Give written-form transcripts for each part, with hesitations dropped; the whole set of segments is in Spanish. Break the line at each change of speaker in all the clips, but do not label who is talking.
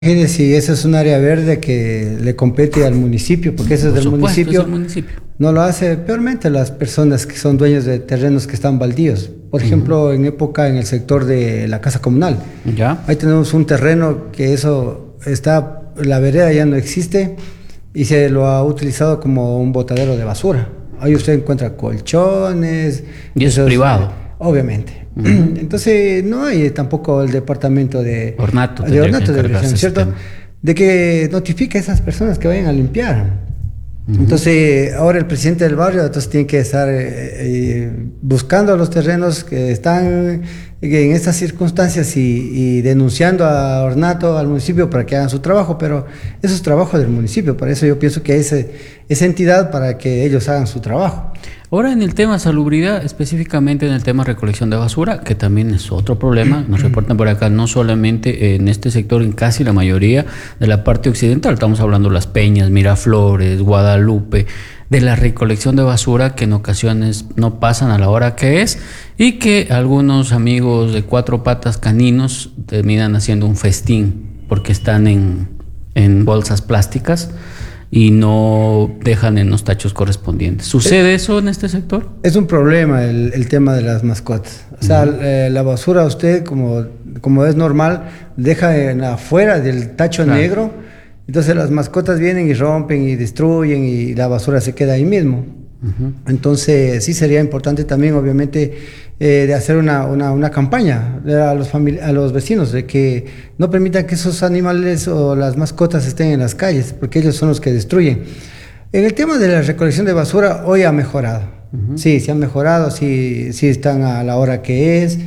Imagínese si esa es un área verde que le compete al municipio, porque eso es del municipio, no lo hace peormente las personas que son dueños de terrenos que están baldíos. Por ejemplo, en el sector de la casa comunal.
¿Ya?
Ahí tenemos un terreno que eso está, la vereda ya no existe y se lo ha utilizado como un botadero de basura. Ahí usted encuentra colchones.
Y es privado.
Obviamente. Entonces no hay tampoco el departamento de
ornato
de Organización, ¿cierto? De que notifique a esas personas que vayan a limpiar. Entonces ahora el presidente del barrio tiene que estar buscando los terrenos que están en estas circunstancias y denunciando a Ornato, al municipio, para que hagan su trabajo, pero eso es trabajo del municipio. Por eso yo pienso que hay esa entidad para que ellos hagan su trabajo.
Ahora, en el tema salubridad, específicamente en el tema recolección de basura, que también es otro problema, nos reportan por acá, no solamente en este sector, en casi la mayoría de la parte occidental, estamos hablando de Las Peñas, Miraflores, Guadalupe, de la recolección de basura que en ocasiones no pasan a la hora que es y que algunos amigos de cuatro patas caninos terminan haciendo un festín porque están en bolsas plásticas y no dejan en los tachos correspondientes. ¿Sucede eso en este sector? Es un problema el tema de las mascotas. O sea, la basura usted, como es normal, deja afuera del tacho negro, entonces las mascotas vienen y rompen y destruyen y la basura se queda ahí mismo. Entonces sí sería importante también, obviamente, de hacer una campaña a los vecinos de que no permitan que esos animales o las mascotas estén en las calles, porque ellos son los que destruyen. En el tema de la recolección de basura, hoy ha mejorado. Sí, se han mejorado, sí están a la hora que es.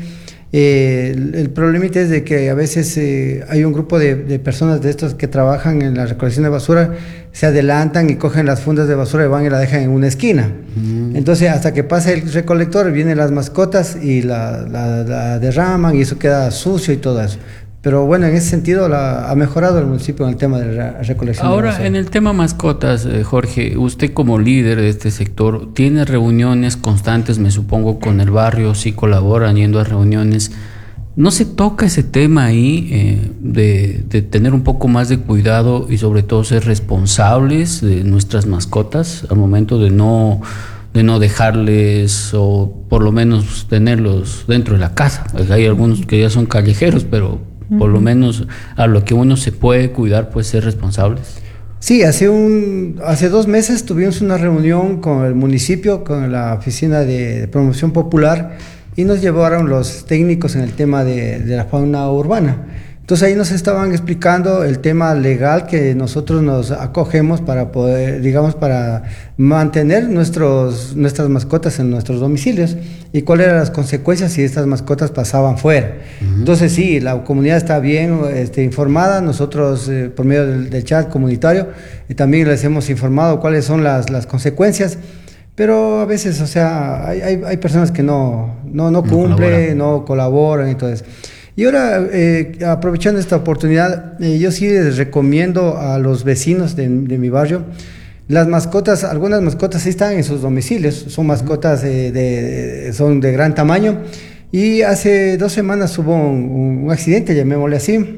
El problemita es de que a veces hay un grupo de personas de estos que trabajan en la recolección de basura, se adelantan y cogen las fundas de basura y van y la dejan en una esquina. Entonces, hasta que pase el recolector, vienen las mascotas y la derraman y eso queda sucio y todo eso. Pero bueno, en ese sentido ha mejorado el municipio en el tema de la recolección de basura. Ahora, en el tema mascotas, Jorge, usted como líder de este sector, ¿tiene reuniones constantes, me supongo, con el barrio? ¿Sí colaboran yendo a reuniones? ¿No se toca ese tema ahí de tener un poco más de cuidado y sobre todo ser responsables de nuestras mascotas al momento de no dejarles o por lo menos tenerlos dentro de la casa? Pues hay algunos que ya son callejeros, pero por lo menos a lo que uno se puede cuidar, pues ser responsables.
Sí, hace 2 meses tuvimos una reunión con el municipio, con la Oficina de Promoción Popular, y nos llevaron los técnicos en el tema de la fauna urbana. Entonces ahí nos estaban explicando el tema legal que nosotros nos acogemos para poder, digamos, para mantener nuestras mascotas en nuestros domicilios y cuáles eran las consecuencias si estas mascotas pasaban fuera. Entonces sí, la comunidad está bien informada, nosotros por medio del chat comunitario también les hemos informado cuáles son las consecuencias. Pero a veces, o sea, hay personas que no cumplen, no colaboran y todo eso. Y ahora, aprovechando esta oportunidad, yo sí les recomiendo a los vecinos de mi barrio, las mascotas, algunas mascotas sí están en sus domicilios, son mascotas son de gran tamaño, y hace 2 semanas hubo un accidente, llamémosle así.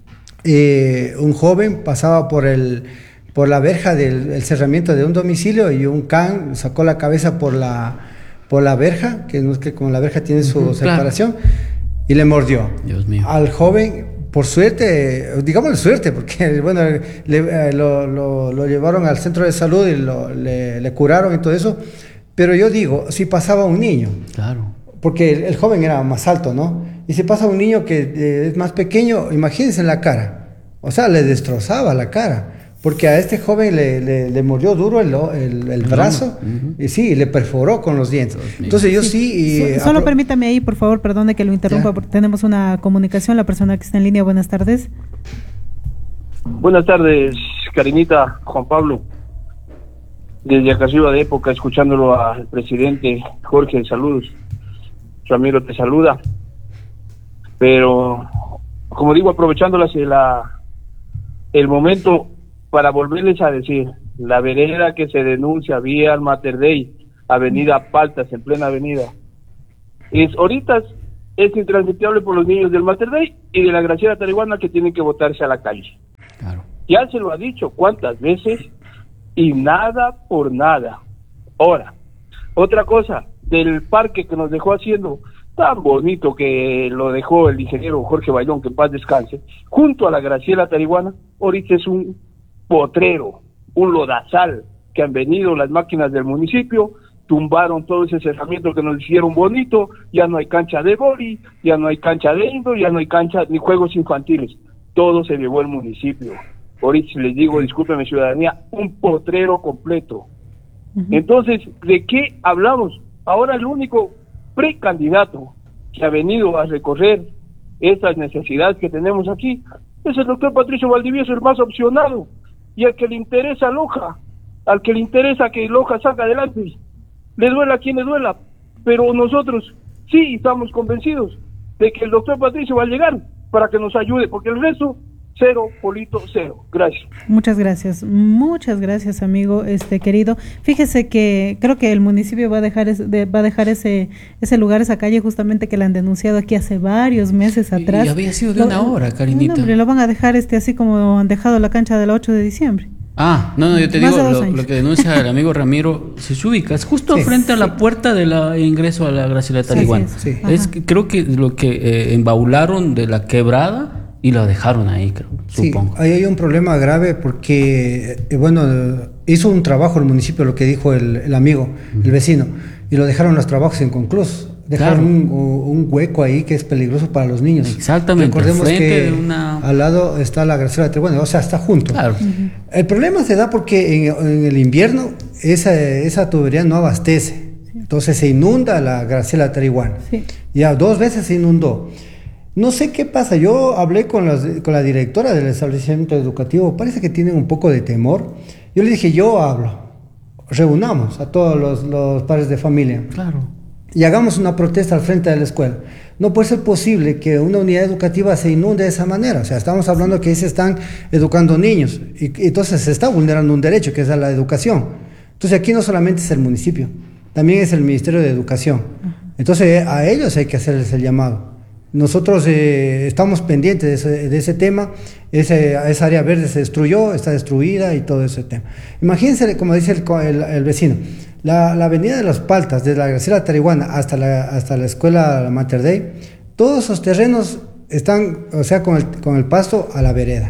Un joven pasaba por la verja del cerramiento de un domicilio y un can sacó la cabeza por la verja, que no es que con la verja tiene su separación. Claro. Y le mordió.
Dios mío.
Al joven, por suerte, digamos suerte, porque bueno, lo llevaron al centro de salud y le curaron y todo eso. Pero yo digo, si pasaba un niño,
claro,
porque el joven era más alto, ¿no? Y si pasa un niño que es más pequeño, imagínense en la cara. O sea, le destrozaba la cara. Porque a este joven le mordió duro el brazo y sí, le perforó con los dientes. Entonces yo sí...
Solo permítame ahí, por favor, perdone que lo interrumpa, porque tenemos una comunicación. La persona que está en línea, buenas tardes.
Buenas tardes, Karinita, Juan Pablo. Desde acá Ciudad de Época, escuchándolo al presidente Jorge, saludos. Ramiro te saluda. Pero, como digo, aprovechando el momento... para volverles a decir, la vereda que se denuncia vía al Mater Dei, Avenida Paltas, en plena avenida, ahorita es intransitable por los niños del Mater Dei y de la Graciela Tarihuana que tienen que botarse a la calle. Ya se lo ha dicho cuántas veces y nada por nada. Ahora, otra cosa, del parque que nos dejó haciendo tan bonito que lo dejó el ingeniero Jorge Bailón, que en paz descanse, junto a la Graciela Tarihuana, ahorita es un potrero, un lodazal, que han venido las máquinas del municipio, tumbaron todo ese cerramiento que nos hicieron bonito, ya no hay cancha de vóley, ya no hay cancha de indoor, ya no hay cancha ni juegos infantiles, todo se llevó el municipio. Ahorita les digo, discúlpeme ciudadanía, un potrero completo. Entonces, ¿de qué hablamos? Ahora el único precandidato que ha venido a recorrer estas necesidades que tenemos aquí es el doctor Patricio Valdivieso, el más opcionado, y al que le interesa Loja, al que le interesa que Loja salga adelante, le duela a quien le duela, pero nosotros sí estamos convencidos de que el doctor Patricio va a llegar para que nos ayude, porque el resto, cero, Polito, cero. Gracias.
Muchas gracias, amigo querido. Fíjese que creo que el municipio va a dejar ese lugar, esa calle, justamente que la han denunciado aquí hace varios meses atrás.
Y había sido de una hora, Karinita.
No, hombre, lo van a dejar así como han dejado la cancha del 8 de diciembre.
No, yo te digo, lo que denuncia el amigo Ramiro se ubica, es justo frente a la puerta del ingreso a la Graciela Tarihuana. Creo que lo que embaularon de la quebrada y lo dejaron ahí, supongo.
Ahí hay un problema grave porque, hizo un trabajo el municipio, lo que dijo el amigo, el vecino, y lo dejaron los trabajos inconclusos. Dejaron un hueco ahí que es peligroso para los niños.
Exactamente.
Recordemos que al lado está la Graciela Tarihuana, o sea, está junto.
Claro.
El problema se da porque en el invierno esa tubería no abastece. Entonces se inunda la Graciela Tarihuana. Ya 2 veces se inundó. No sé qué pasa, yo hablé con la directora del establecimiento educativo, parece que tienen un poco de temor. Yo le dije, yo hablo, reunamos a todos los padres de familia.
Claro.
Y hagamos una protesta al frente de la escuela. No puede ser posible que una unidad educativa se inunde de esa manera. O sea, estamos hablando que ahí se están educando niños y entonces se está vulnerando un derecho que es a la educación. Entonces aquí no solamente es el municipio, también es el Ministerio de Educación. Entonces a ellos hay que hacerles el llamado. Nosotros estamos pendientes de ese tema. Esa área verde se destruyó, está destruida y todo ese tema. Imagínense, como dice el vecino, la avenida de Las Paltas, desde la Graciela Tarihuana hasta la escuela Mater Dei, todos esos terrenos están, o sea, con el pasto a la vereda.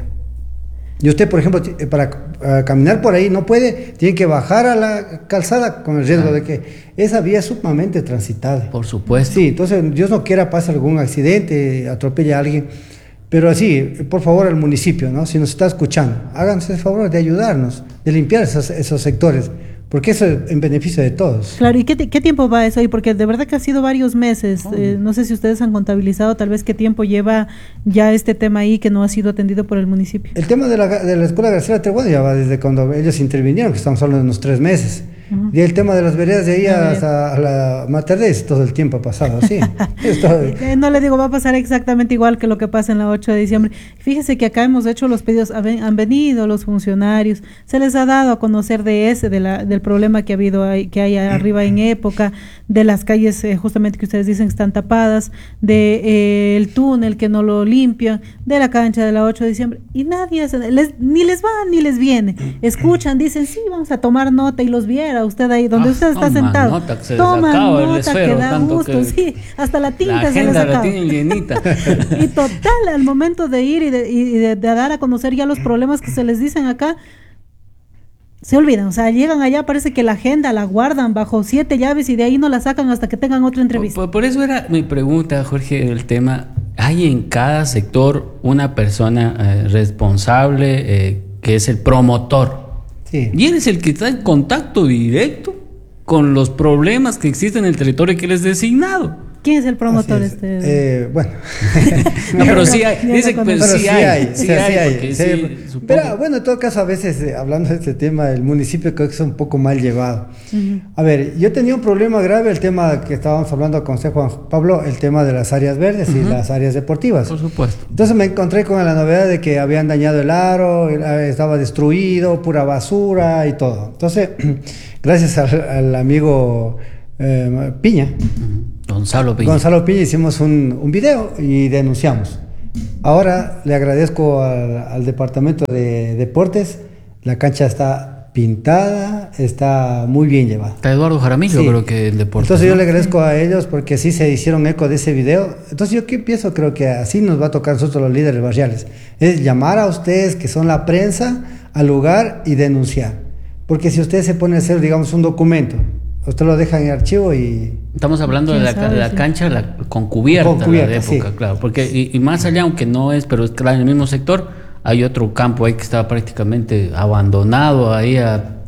Y usted, por ejemplo, para caminar por ahí no puede, tiene que bajar a la calzada con el riesgo de que esa vía es sumamente transitada.
Por supuesto.
Sí, entonces Dios no quiera pase algún accidente, atropelle a alguien, pero así, por favor al municipio, ¿no? Si nos está escuchando, háganse el favor de ayudarnos, de limpiar esos sectores, porque eso es en beneficio de todos.
Claro, ¿y qué tiempo va eso ahí? Porque de verdad que ha sido varios meses. No sé si ustedes han contabilizado tal vez qué tiempo lleva ya este tema ahí que no ha sido atendido por el municipio.
El tema de la escuela Graciela Tarihuana ya va desde cuando ellos intervinieron, que estamos hablando de unos 3 meses. Y el tema de las veredas de ahí hasta la Mater Dei, todo el tiempo ha pasado, sí.
No le digo, va a pasar exactamente igual que lo que pasa en la 8 de diciembre. Fíjese que acá hemos hecho los pedidos, han venido los funcionarios, se les ha dado a conocer del problema que ha habido que hay arriba en época, de las calles justamente que ustedes dicen que están tapadas, el túnel que no lo limpian, de la cancha de la 8 de diciembre, y nadie, ni les va ni les viene. Escuchan, dicen, sí, vamos a tomar nota y los viera usted ahí donde usted está sentado. Toma nota que da gusto, sí, hasta la tinta se les acaba. Y total, al momento de ir y de dar a conocer ya los problemas que se les dicen acá, se olvidan, o sea, llegan allá, parece que la agenda la guardan bajo 7 llaves y de ahí no la sacan hasta que tengan otra entrevista.
Por eso era mi pregunta, Jorge, el tema, ¿hay en cada sector una persona responsable que es el promotor?
Sí.
Y él es el que está en contacto directo con los problemas que existen en el territorio que él es designado.
¿Quién es el promotor?
Bueno.
No, pero sí hay. Dice que
pero sí hay.
Pero
bueno, en todo caso, a veces, hablando de este tema, el municipio creo que es un poco mal llevado. A ver, yo tenía un problema grave, el tema que estábamos hablando con Juan Pablo, el tema de las áreas verdes y las áreas deportivas.
Por supuesto.
Entonces me encontré con la novedad de que habían dañado el aro, estaba destruido, pura basura y todo. Entonces, gracias al amigo Piña,
Gonzalo Piña,
hicimos un video y denunciamos. Ahora le agradezco al departamento de deportes, la cancha está pintada, está muy bien llevada.
Está Eduardo Jaramillo,
Sí.
creo que el deporte.
Entonces yo
¿no?
le agradezco a ellos porque sí se hicieron eco de ese video. Entonces yo qué pienso, creo que así nos va a tocar a nosotros los líderes barriales, es llamar a ustedes que son la prensa al lugar y denunciar. Porque si ustedes se ponen a hacer, digamos, un documento, usted lo deja en archivo y...
Estamos hablando de la
Sí.
cancha con cubierta,
Con cubierta,
la de época,
sí.
claro. Porque, y más allá, aunque no es, pero es claro, en el mismo sector, hay otro campo ahí que está prácticamente abandonado ahí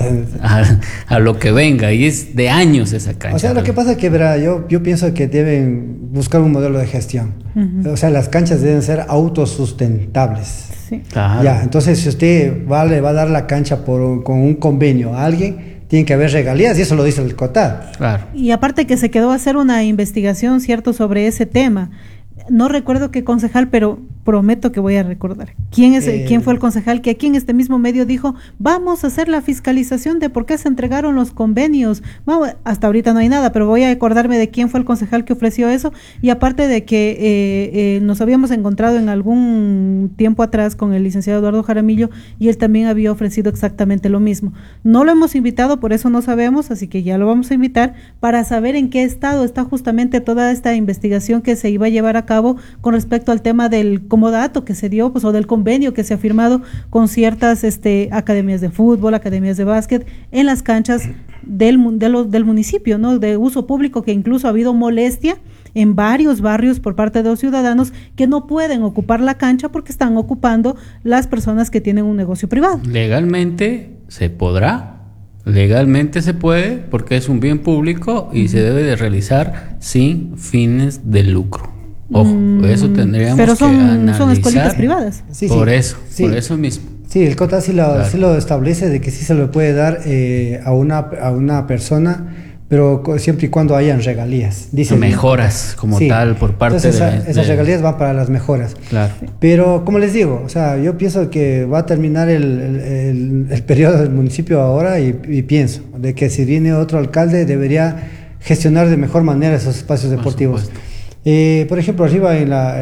a lo que venga, y es de años esa cancha.
O sea, lo que pasa es que, verá, yo pienso que deben buscar un modelo de gestión. O sea, las canchas deben ser autosustentables.
Sí.
Claro.
Ya, entonces si usted le va a dar la cancha con un convenio a alguien, tiene que haber regalías y eso lo dice el COTAD.
Claro.
Y aparte que se quedó a hacer una investigación, ¿cierto?, sobre ese tema. No recuerdo qué concejal, pero prometo que voy a recordar. ¿Quién fue el concejal que aquí en este mismo medio dijo, vamos a hacer la fiscalización de por qué se entregaron los convenios? Vamos, hasta ahorita no hay nada, pero voy a acordarme de quién fue el concejal que ofreció eso. Y aparte de que nos habíamos encontrado en algún tiempo atrás con el licenciado Eduardo Jaramillo y él también había ofrecido exactamente lo mismo. No lo hemos invitado, por eso no sabemos, así que ya lo vamos a invitar para saber en qué estado está justamente toda esta investigación que se iba a llevar a cabo con respecto al tema del comodato que se dio, pues, o del convenio que se ha firmado con ciertas academias de fútbol, academias de básquet en las canchas del municipio, ¿no?, de uso público, que incluso ha habido molestia en varios barrios por parte de los ciudadanos que no pueden ocupar la cancha porque están ocupando las personas que tienen un negocio privado.
Legalmente se podrá, legalmente se puede, porque es un bien público y se debe de realizar sin fines de lucro. Ojo, eso tendríamos
pero
que analizar.
son escuelitas privadas.
Sí,
por
sí.
eso,
Sí.
por eso mismo.
Sí, el COTAD
Claro.
sí lo establece de que sí se lo puede dar a una persona, pero siempre y cuando hayan regalías. Dice
Mejoras como
Sí.
tal por parte
Entonces,
de
esas regalías van para las mejoras.
Claro.
Pero, como les digo, o sea, yo pienso que va a terminar el periodo del municipio ahora y pienso de que si viene otro alcalde debería gestionar de mejor manera esos espacios
Por
deportivos.
supuesto.
Por ejemplo, arriba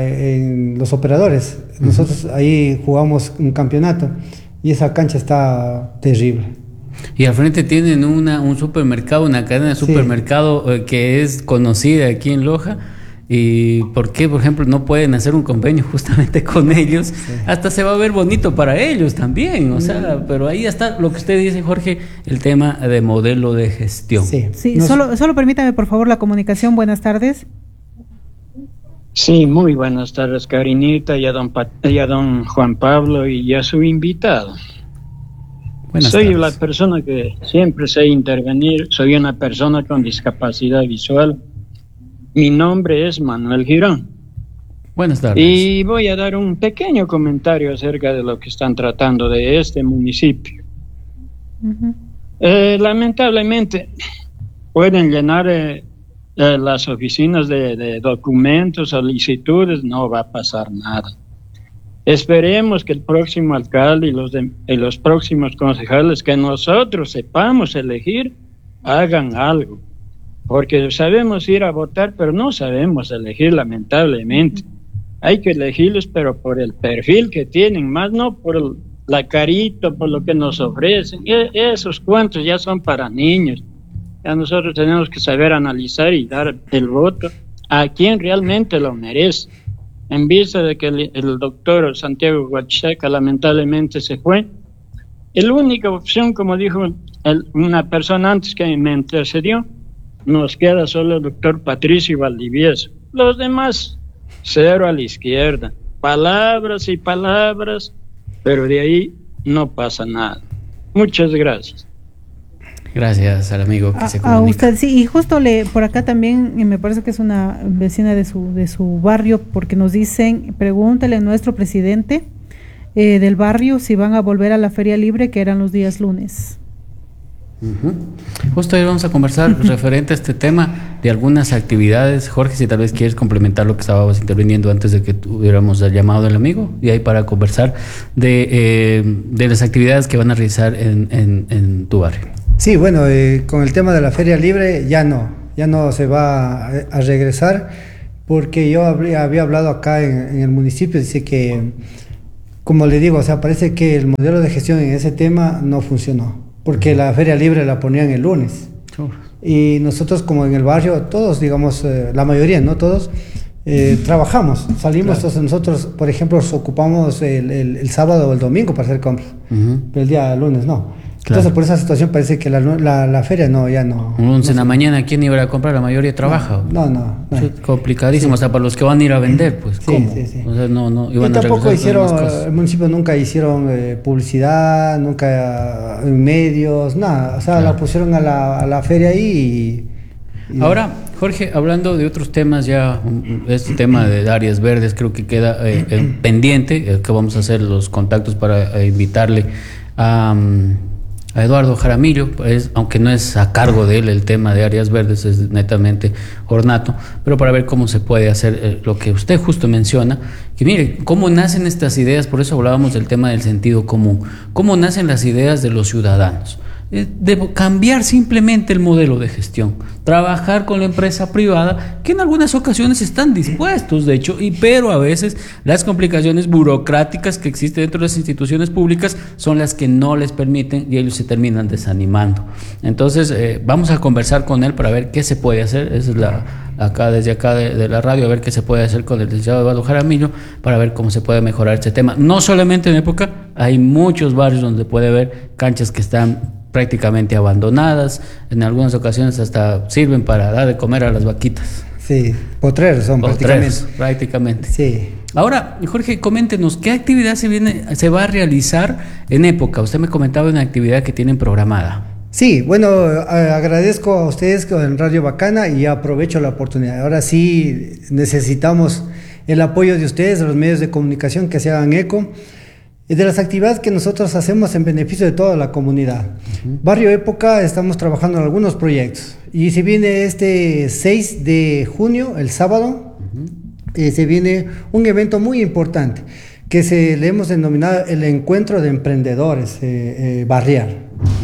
en los operadores, nosotros ahí jugamos un campeonato y esa cancha está terrible.
Y al frente tienen un supermercado, una cadena de
Sí.
supermercado que es conocida aquí en Loja. ¿Y por qué, por ejemplo, no pueden hacer un convenio justamente con ellos? Hasta se va a ver bonito para ellos también, o sea, pero ahí está lo que usted dice, Jorge, el tema de modelo de gestión.
Sí,
Sí, solo permítame por favor la comunicación. Buenas tardes.
Sí, muy buenas tardes, Karinita, y a don Juan Pablo y a su invitado.
Buenas
Soy
tardes.
la persona que siempre sé intervenir, soy una persona con discapacidad visual. Mi nombre es Manuel Girón.
Buenas tardes.
Y voy a dar un pequeño comentario acerca de lo que están tratando de este municipio.
Ujú.
Lamentablemente, pueden llenar las oficinas de documentos, solicitudes, no va a pasar nada. Esperemos que el próximo alcalde y los próximos concejales que nosotros sepamos elegir hagan algo, porque sabemos ir a votar, pero no sabemos elegir, lamentablemente. Hay que elegirlos, pero por el perfil que tienen, más no por la carita, por lo que nos ofrecen. Esos cuentos ya son para niños. Ya nosotros tenemos que saber analizar y dar el voto a quien realmente lo merece. En vista de que el doctor Santiago Huachaca lamentablemente se fue, la única opción, como dijo una persona antes que me intercedió, nos queda solo el doctor Patricio Valdivieso. Los demás, cero a la izquierda. Palabras y palabras, pero de ahí no pasa nada. Muchas gracias.
Gracias al amigo que se
A
comunica.
usted, sí, y justo por acá también, y me parece que es una vecina de su barrio, porque nos dicen, pregúntale a nuestro presidente del barrio si van a volver a la feria libre, que eran los días lunes.
Ujú. Justo hoy vamos a conversar referente a este tema de algunas actividades. Jorge, si tal vez quieres complementar lo que estábamos interviniendo antes de que tuviéramos el llamado del amigo, y ahí para conversar de las actividades que van a realizar en tu barrio.
Sí, bueno, con el tema de la feria libre ya no se va a regresar porque yo había hablado acá en el municipio, dice que, como le digo, o sea, parece que el modelo de gestión en ese tema no funcionó, porque la feria libre la ponían el lunes. Y nosotros, como en el barrio, todos, digamos, la mayoría, no todos, trabajamos, salimos. Entonces nosotros, por ejemplo, nos ocupamos el sábado o el domingo para hacer compras, pero el día lunes no. Entonces, por esa situación parece que la feria ya no.
Un lunes en la mañana, ¿quién iba a comprar? La mayoría trabaja.
No.
Es complicadísimo, hasta para los que van a ir a vender, pues, ¿cómo? Sí. O sea, no iban
y tampoco hicieron, el municipio nunca hicieron publicidad, nunca en medios, nada. O sea, la pusieron a la feria ahí y
ahora, Jorge, hablando de otros temas, ya este tema de áreas verdes creo que queda pendiente, que vamos a hacer los contactos para invitarle a Eduardo Jaramillo, aunque no es a cargo de él el tema de áreas verdes, es netamente ornato, pero para ver cómo se puede hacer lo que usted justo menciona, que mire, cómo nacen estas ideas, por eso hablábamos del tema del sentido común, cómo nacen las ideas de los ciudadanos. De cambiar simplemente el modelo de gestión, trabajar con la empresa privada, que en algunas ocasiones están dispuestos, de hecho, pero a veces las complicaciones burocráticas que existen dentro de las instituciones públicas son las que no les permiten y ellos se terminan desanimando. Entonces, vamos a conversar con él para ver qué se puede hacer. Esa es desde acá de la radio, a ver qué se puede hacer con el licenciado Eduardo Jaramillo para ver cómo se puede mejorar este tema. No solamente en época, hay muchos barrios donde puede haber canchas que están prácticamente abandonadas, en algunas ocasiones hasta sirven para dar de comer a las vaquitas.
Sí, potreros son
prácticamente.
Sí.
Ahora, Jorge, coméntenos, ¿qué actividad se va a realizar en época? Usted me comentaba una actividad que tienen programada.
Sí, bueno, agradezco a ustedes en Radio Bacana y aprovecho la oportunidad. Ahora sí necesitamos el apoyo de ustedes, de los medios de comunicación que se hagan eco de las actividades que nosotros hacemos en beneficio de toda la comunidad. Barrio Época, estamos trabajando en algunos proyectos y se viene este 6 de junio, el sábado, se viene un evento muy importante que le hemos denominado el Encuentro de Emprendedores Barrial.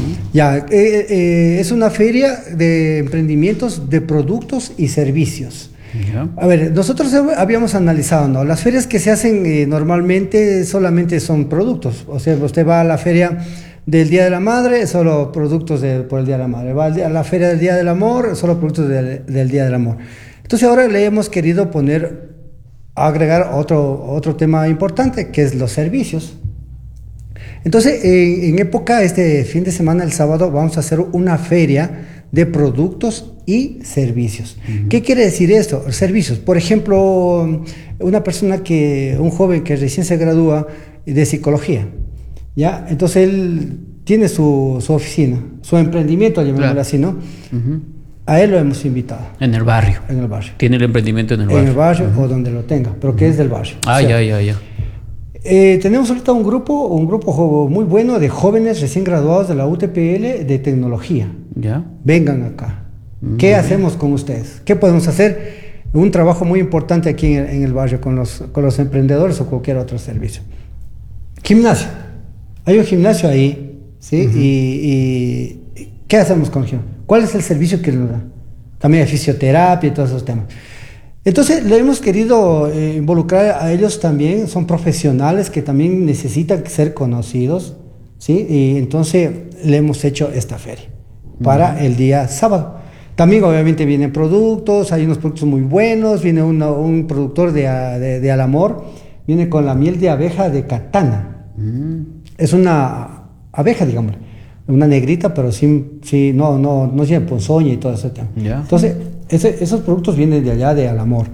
Es una feria de emprendimientos de productos y servicios. A ver, nosotros habíamos analizado, ¿no? Las ferias que se hacen normalmente solamente son productos. O sea, usted va a la feria del Día de la Madre, solo productos por el Día de la Madre. Va a la feria del Día del Amor, solo productos del Día del Amor. Entonces ahora le hemos querido agregar otro tema importante, que es los servicios. Entonces, en época, este fin de semana, el sábado, vamos a hacer una feria de productos y servicios. ¿Qué quiere decir esto? Servicios. Por ejemplo, un joven que recién se gradúa de psicología, ¿ya? Entonces él tiene su oficina, su emprendimiento, llamémoslo así, ¿no? A él lo hemos invitado.
En el barrio. Tiene el emprendimiento en el barrio.
En el barrio o donde lo tenga, pero que es del barrio.
Ya.
Tenemos ahorita un grupo muy bueno de jóvenes recién graduados de la UTPL de tecnología.
¿Ya?
Vengan acá. ¿Qué hacemos con ustedes? ¿Qué podemos hacer? Un trabajo muy importante aquí en el barrio con los emprendedores o cualquier otro servicio. Gimnasio. Hay un gimnasio ahí, ¿sí? ¿Y qué hacemos con el gimnasio? ¿Cuál es el servicio que nos da? También hay fisioterapia y todos esos temas. Entonces, le hemos querido involucrar a ellos también. Son profesionales que también necesitan ser conocidos, ¿sí? Y entonces le hemos hecho esta feria para el día sábado. También obviamente vienen productos, hay unos productos muy buenos, viene un productor de Alamor, viene con la miel de abeja de Katana. Es una abeja, digamos, una negrita, pero no tiene ponzoña y todo ese tema. Entonces, esos productos vienen de allá de Alamor.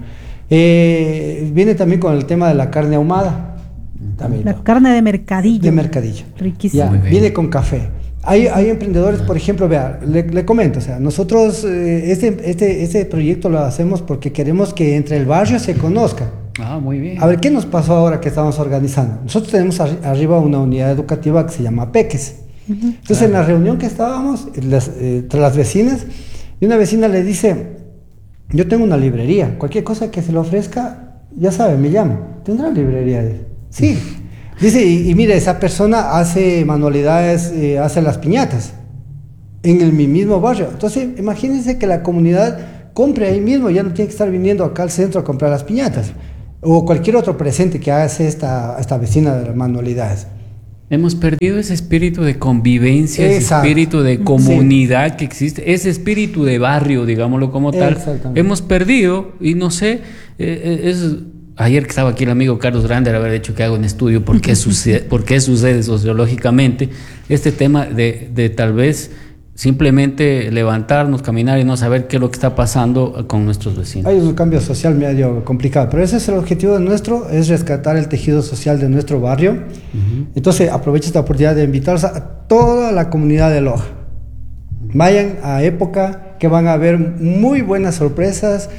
Viene también con el tema de la carne ahumada. También,
carne de mercadillo.
De mercadillo.
Riquísimo.
Viene con café. Hay emprendedores, por ejemplo, vea, le comento, o sea, nosotros este proyecto lo hacemos porque queremos que entre el barrio se conozca.
Muy bien.
A ver, ¿qué nos pasó ahora que estamos organizando? Nosotros tenemos arriba una unidad educativa que se llama Peques. Entonces, en la reunión que estábamos, entre las vecinas, y una vecina le dice, yo tengo una librería, cualquier cosa que se le ofrezca, ya sabe, me llama. ¿Tendrá librería? Sí. Dice, y mire, esa persona hace manualidades, hace las piñatas en mi mismo barrio. Entonces, imagínense que la comunidad compre ahí mismo, ya no tiene que estar viniendo acá al centro a comprar las piñatas o cualquier otro presente que hace esta vecina de las manualidades.
Hemos perdido ese espíritu de convivencia, ese espíritu de comunidad que existe, ese espíritu de barrio, digámoslo como tal. Hemos perdido, y no sé, ayer que estaba aquí el amigo Carlos Grande, haber dicho que hago un estudio por qué sucede sociológicamente este tema de tal vez simplemente levantarnos, caminar y no saber qué es lo que está pasando con nuestros vecinos.
Hay un cambio social medio complicado, pero ese es el objetivo nuestro, es rescatar el tejido social de nuestro barrio. Entonces aprovecho esta oportunidad de invitarlos a toda la comunidad de Loja. Vayan a Época, que van a ver muy buenas sorpresas.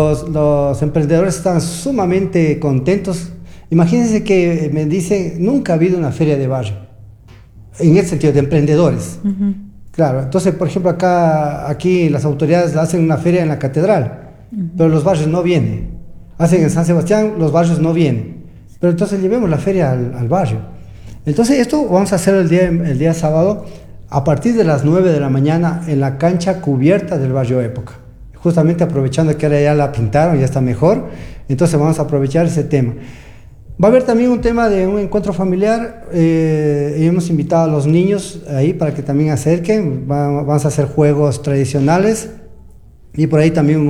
Los emprendedores están sumamente contentos. Imagínense que me dicen, nunca ha habido una feria de barrio, en el sentido de emprendedores. Claro, entonces, por ejemplo, aquí las autoridades hacen una feria en la catedral, pero los barrios no vienen. Hacen en San Sebastián, los barrios no vienen. Pero entonces llevemos la feria al barrio. Entonces, esto vamos a hacer el día sábado, a partir de las 9 de la mañana, en la cancha cubierta del barrio Época. Justamente aprovechando que ahora ya la pintaron, ya está mejor. Entonces, vamos a aprovechar ese tema. Va a haber también un tema de un encuentro familiar, y hemos invitado a los niños ahí para que también acerquen. Vamos a hacer juegos tradicionales y por ahí también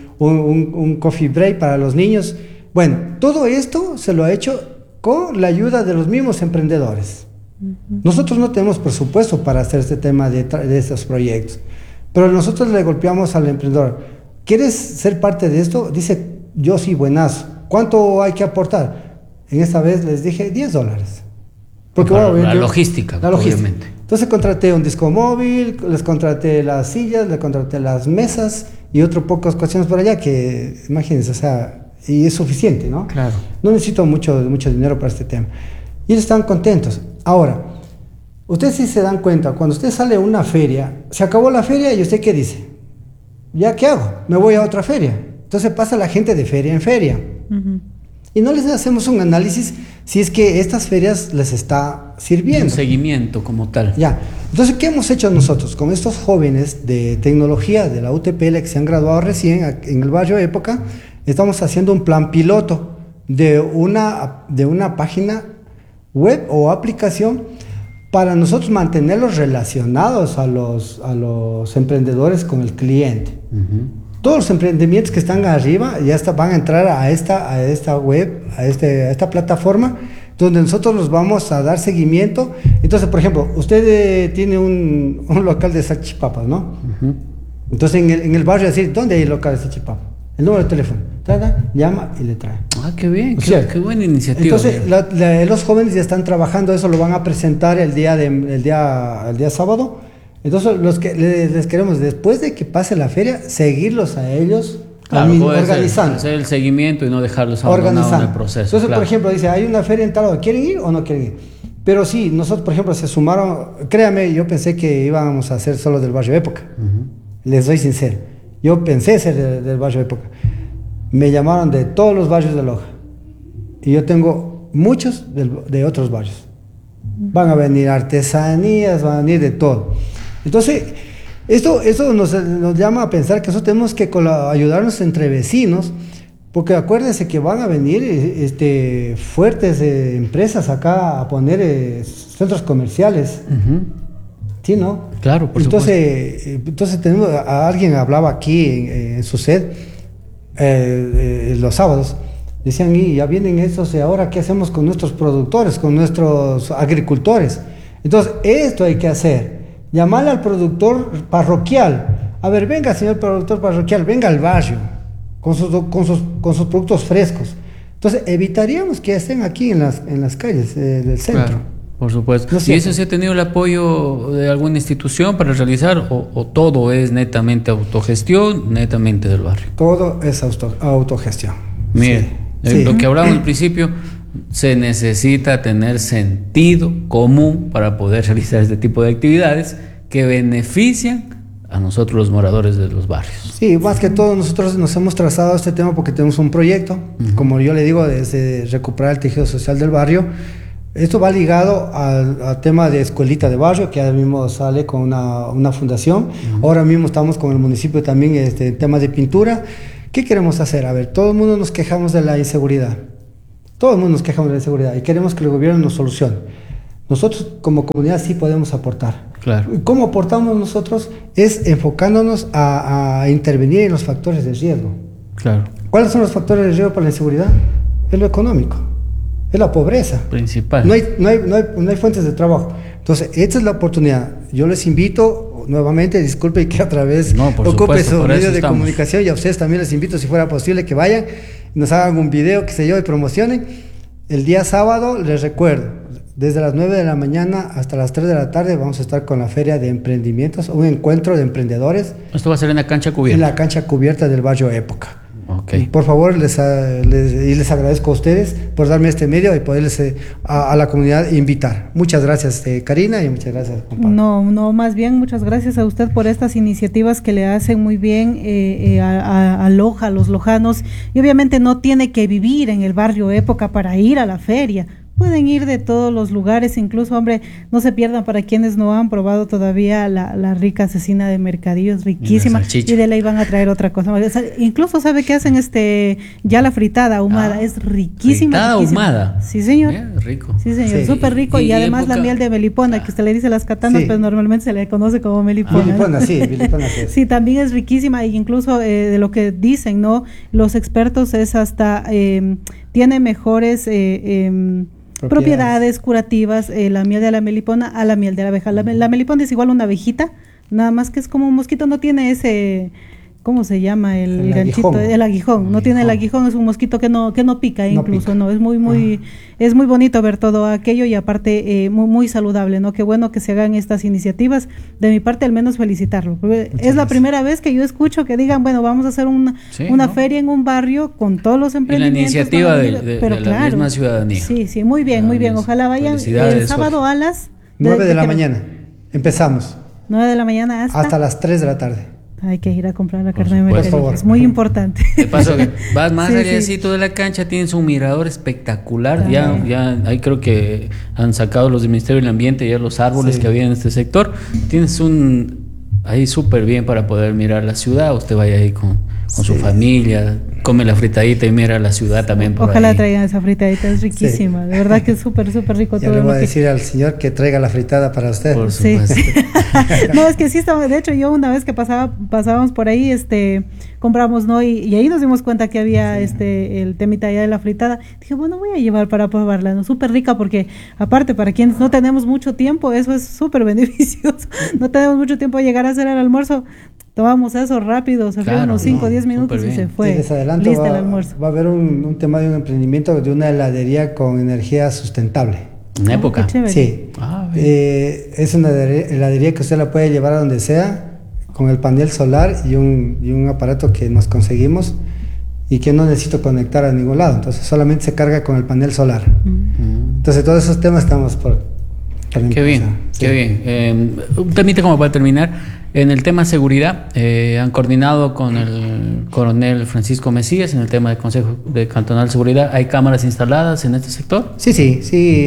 un coffee break para los niños. Bueno, todo esto se lo ha hecho con la ayuda de los mismos emprendedores. Nosotros no tenemos presupuesto para hacer este tema de estos proyectos, pero nosotros le golpeamos al emprendedor. ¿Quieres ser parte de esto? Dice, yo sí, buenazo. ¿Cuánto hay que aportar? En esta vez les dije $10. Porque
la logística, obviamente.
Entonces contraté un disco móvil, les contraté las sillas, les contraté las mesas y otras pocas cuestiones por allá que, imagínense, o sea, y es suficiente, ¿no?
Claro.
No necesito mucho dinero para este tema. Y ellos están contentos. Ahora, ustedes sí se dan cuenta, cuando usted sale a una feria, se acabó la feria y usted ¿qué dice? ¿Ya qué hago? Me voy a otra feria. Entonces pasa la gente de feria en feria. Y no les hacemos un análisis si es que estas ferias les está sirviendo.
Un seguimiento como tal.
Ya. Entonces, ¿qué hemos hecho nosotros con estos jóvenes de tecnología de la UTPL que se han graduado recién en el barrio Época? Estamos haciendo un plan piloto de una página web o aplicación para nosotros mantenerlos relacionados a los emprendedores con el cliente. Todos los emprendimientos que están arriba ya van a entrar a esta web, a esta plataforma, donde nosotros los vamos a dar seguimiento. Entonces, por ejemplo, usted tiene un local de salchipapas, ¿no? Entonces, en el barrio decir, ¿dónde hay local de salchipapas? El número de teléfono. Llama y le trae.
Ah, qué bien, qué buena iniciativa.
Entonces, los jóvenes ya están trabajando eso, lo van a presentar el día sábado. Entonces, les queremos, después de que pase la feria, seguirlos a ellos, organizando.
Hacer el seguimiento y no dejarlos abandonados en el proceso.
Entonces, por ejemplo, dice, hay una feria en tal lado, ¿quieren ir o no quieren ir? Pero sí, nosotros, por ejemplo, se sumaron, créame, yo pensé que íbamos a hacer solo del barrio Época. Les soy sincero. Yo pensé ser del barrio Época. Me llamaron de todos los barrios de Loja. Y yo tengo muchos de otros barrios. Van a venir artesanías, van a venir de todo. Entonces, esto nos llama a pensar que nosotros tenemos que ayudarnos entre vecinos, porque acuérdense que van a venir fuertes empresas acá a poner centros comerciales. Sí, ¿no?
Claro, por supuesto.
Entonces tenemos alguien hablaba aquí en su sed los sábados. Decían, y ya vienen estos, ahora qué hacemos con nuestros productores, con nuestros agricultores. Entonces, esto hay que hacer. Llamarle al productor parroquial. A ver, venga, señor productor parroquial, venga al barrio con sus productos frescos. Entonces, evitaríamos que estén aquí en las calles del centro.
Claro, por supuesto. ¿Y eso sí ha tenido el apoyo de alguna institución para realizar o todo es netamente autogestión, netamente del barrio?
Todo es autogestión.
Mire, lo que hablamos al principio, se necesita tener sentido común para poder realizar este tipo de actividades que benefician a nosotros los moradores de los barrios.
Sí, más que todo nosotros nos hemos trazado este tema porque tenemos un proyecto, como yo le digo, desde recuperar el tejido social del barrio, Esto va ligado al tema de escuelita de barrio, que ahora mismo sale con una fundación. Ahora mismo estamos con el municipio también en temas de pintura. ¿Qué queremos hacer? A ver, todo el mundo nos quejamos de la inseguridad. Todo el mundo nos quejamos de la inseguridad y queremos que el gobierno nos solucione. Nosotros como comunidad sí podemos aportar.
Claro.
¿Y cómo aportamos nosotros? Es enfocándonos a intervenir en los factores de riesgo.
Claro.
¿Cuáles son los factores de riesgo para la inseguridad? Es lo económico, es la pobreza.
Principal.
No hay fuentes de trabajo. Entonces, esta es la oportunidad. Yo les invito nuevamente, disculpe que otra vez ocupe su medio de comunicación, y a ustedes también les invito, si fuera posible, que vayan, nos hagan un video, qué sé yo, y promocionen. El día sábado, les recuerdo, desde las 9 de la mañana hasta las 3 de la tarde vamos a estar con la Feria de Emprendimientos, un encuentro de emprendedores.
Esto va a ser en la cancha cubierta.
En la cancha cubierta del barrio Época.
Okay.
Por favor, les agradezco a ustedes por darme este medio y poderles a la comunidad invitar. Muchas gracias, Karina, y muchas gracias, compadre.
No, más bien muchas gracias a usted por estas iniciativas que le hacen muy bien a Loja, a los lojanos, y obviamente no tiene que vivir en el barrio Época para ir a la feria. Pueden ir de todos los lugares, incluso, hombre, no se pierdan, para quienes no han probado todavía la rica cecina de Mercadillo, es riquísima, y de ley van a traer otra cosa. Incluso sabe que hacen ya la fritada ahumada, es riquísima.
Fritada ahumada.
Sí, señor.
Rico.
Sí, señor, súper rico, y además la miel de melipona, que usted le dice las catanas, pero normalmente se le conoce como melipona.
Melipona, ¿no? Sí, melipona.
Sí, también es riquísima, e incluso de lo que dicen, ¿no? Los expertos es hasta, tiene mejores propiedades curativas, la miel de la melipona a la miel de la abeja. La melipona es igual a una abejita, nada más que es como un mosquito, no tiene ese, ¿cómo se llama? El ganchito, el aguijón. No tiene el aguijón, es un mosquito que no pica, incluso, no, es es muy bonito ver todo aquello, y aparte muy saludable, ¿no? Qué bueno que se hagan estas iniciativas. De mi parte, al menos felicitarlo, porque es la primera vez que yo escucho que digan, bueno, vamos a hacer una feria en un barrio con todos los emprendimientos.
Y la iniciativa de la misma ciudadanía.
Sí, muy bien, muy bien. Ojalá vayan el sábado a las
9 de la mañana. Empezamos.
9 de la mañana
hasta las 3 de la tarde.
Hay que ir a comprar la carne de mercadillo, es muy importante.
De paso, que vas más allá de la cancha, tienes un mirador espectacular. Ya ahí creo que han sacado los del Ministerio del Ambiente ya los árboles que había en este sector. Tienes ahí súper bien para poder mirar la ciudad. Usted vaya ahí con su familia, come la fritadita y mira la ciudad también por
Ojalá
ahí.
Traigan esa fritadita, es riquísima. De verdad que es súper rico.
Ya
todo
le voy
lo
a decir al señor que traiga la fritada para usted.
Por supuesto.
No, es que sí estaba, de hecho yo una vez que pasábamos por ahí, compramos, ¿no? Y ahí nos dimos cuenta que había el temita allá de la fritada. Dije, bueno, voy a llevar para probarla, ¿no? Súper rica, porque aparte, para quienes no tenemos mucho tiempo, eso es súper beneficioso. No tenemos mucho tiempo de llegar a hacer el almuerzo. Tomamos eso rápido, se fueron unos 5 o 10 minutos y se fue.
Les adelanto, listo el almuerzo. Va a haber un tema de un emprendimiento de una heladería con energía sustentable.
¿En Época?
Sí. Es una heladería que usted la puede llevar a donde sea, con el panel solar y un aparato que nos conseguimos y que no necesito conectar a ningún lado. Entonces solamente se carga con el panel solar. Entonces todos esos temas estamos por...
Qué bien, qué bien. Un temita como para terminar. En el tema seguridad, han coordinado con el coronel Francisco Mesías en el tema del Consejo de Cantonal de Seguridad. ¿Hay cámaras instaladas en este sector?
Sí.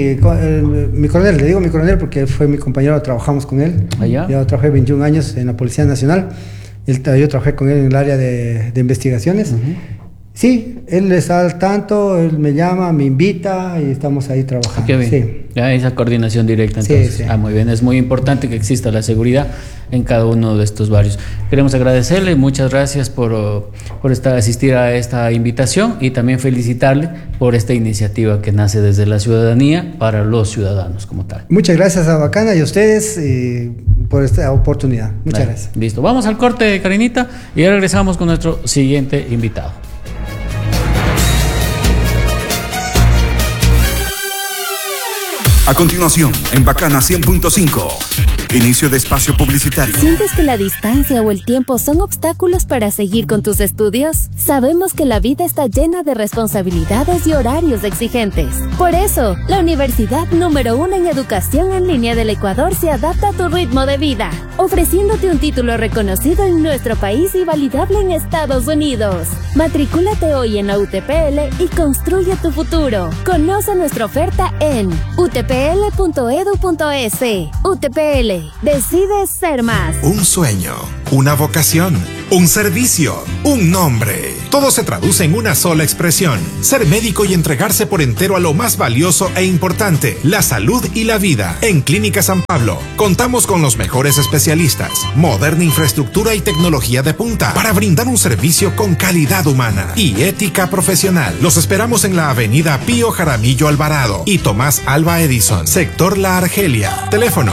Mi coronel, le digo mi coronel porque fue mi compañero, trabajamos con él.
¿Allá?
Yo trabajé 21 años en la Policía Nacional. Yo trabajé con él en el área de investigaciones. Sí, él está al tanto, él me llama, me invita y estamos ahí trabajando.
Qué bien. Sí. Ya esa coordinación directa, entonces.
Sí.
Muy bien, es muy importante que exista la seguridad en cada uno de estos barrios. Queremos agradecerle, muchas gracias por asistir a esta invitación y también felicitarle por esta iniciativa que nace desde la ciudadanía para los ciudadanos como tal.
Muchas gracias a Bacana y a ustedes por esta oportunidad. Muchas gracias.
Listo, vamos al corte, Karinita, y ya regresamos con nuestro siguiente invitado.
A continuación, en Bacana 100.5, inicio de espacio publicitario.
¿Sientes que la distancia o el tiempo son obstáculos para seguir con tus estudios? Sabemos que la vida está llena de responsabilidades y horarios exigentes. Por eso, la universidad número 1 en educación en línea del Ecuador se adapta a tu ritmo de vida, ofreciéndote un título reconocido en nuestro país y validable en Estados Unidos. Matricúlate hoy en la UTPL y construye tu futuro. Conoce nuestra oferta en utpl.edu.es. UTPL, decides ser más.
Un sueño, una vocación, un servicio, un nombre. Todo se traduce en una sola expresión: ser médico y entregarse por entero a lo más valioso e importante, la salud y la vida. En Clínica San Pablo contamos con los mejores especialistas, moderna infraestructura y tecnología de punta para brindar un servicio con calidad humana y ética profesional. Los esperamos en la avenida Pío Jaramillo Alvarado y Tomás Alva Edison, sector La Argelia. Teléfono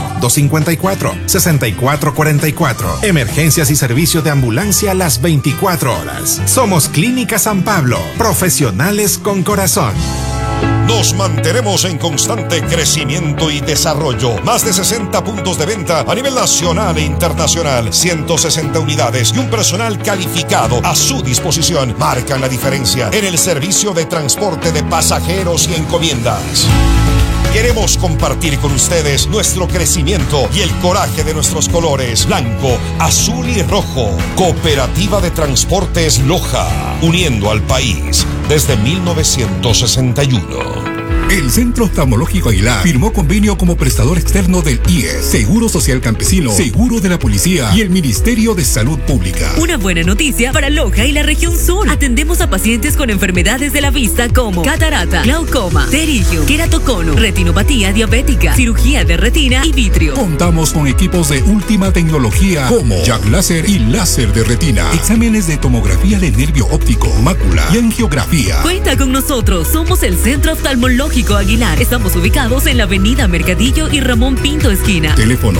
254-6444. Emergencias y servicio de ambulancia las 24 horas. Somos Clínica San Pablo, profesionales con corazón.
Nos mantenemos en constante crecimiento y desarrollo. Más de 60 puntos de venta a nivel nacional e internacional, 160 unidades y un personal calificado a su disposición marcan la diferencia en el servicio de transporte de pasajeros y encomiendas. Queremos compartir con ustedes nuestro crecimiento y el coraje de nuestros colores blanco, azul y rojo. Cooperativa de Transportes Loja, uniendo al país desde 1961.
El Centro Oftalmológico Aguilar firmó convenio como prestador externo del IES, Seguro Social Campesino, Seguro de la Policía y el Ministerio de Salud Pública.
Una buena noticia para Loja y la región sur. Atendemos a pacientes con enfermedades de la vista como catarata, glaucoma, pterigio, queratocono, retinopatía diabética, cirugía de retina y vitrio.
Contamos con equipos de última tecnología como Jack Láser y láser de retina, exámenes de tomografía de nervio óptico, mácula y angiografía.
Cuenta con nosotros, somos el Centro Oftalmológico Aguilar. Estamos ubicados en la avenida Mercadillo y Ramón Pinto esquina.
Teléfono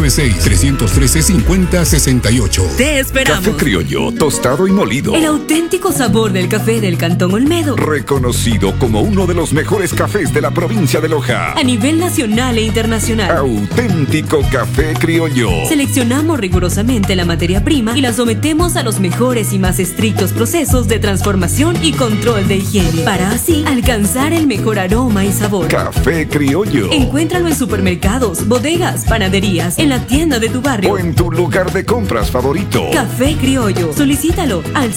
096-313-5068.
Te esperamos.
Café criollo, tostado y molido.
El auténtico sabor del café del Cantón Olmedo.
Reconocido como uno de los mejores cafés de la provincia de Loja.
A nivel nacional e internacional.
Auténtico café criollo.
Seleccionamos rigurosamente la materia prima y la sometemos a los mejores y más estrictos procesos de transformación y control de higiene, para así alcanzar el mejor aroma y sabor.
Café criollo.
Encuéntralo en supermercados, bodegas, panaderías, en la tienda de tu barrio
o en tu lugar de compras favorito.
Café criollo. Solicítalo al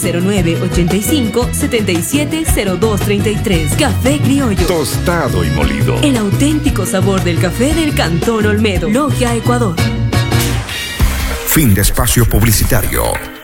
0985-770233. Café criollo.
Tostado y molido.
El auténtico sabor del café del Cantón Olmedo. Logia, Ecuador.
Fin de espacio publicitario.